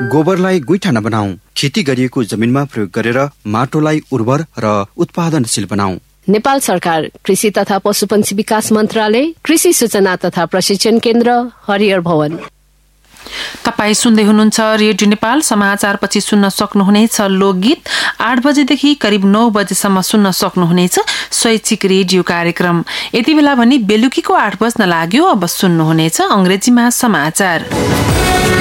गोबरलाई गुइठा नबनाऊ, खेती गरिएको जमिनमा प्रयोग गरेर माटोलाई उर्वर र उत्पादनशील बनाऊ। नेपाल सरकार कृषि तथा पशुपन्छी विकास मन्त्रालय, कृषि सूचना तथा प्रशिक्षण केन्द्र, हरिहर भवन। तपाई सुन्दै हुनुहुन्छ रेडियो नेपाल। समाचारपछि सुन्न सक्नुहुनेछ लोकगीत। 8 बजेदेखि करिब 9 बजेसम्म सुन्न सक्नुहुनेछ शैक्षिक रेडियो कार्यक्रम। यति बेला भने बेलुकीको 8 बज्न लाग्यो। अब सुन्नुहुनेछ अंग्रेजीमा समाचार।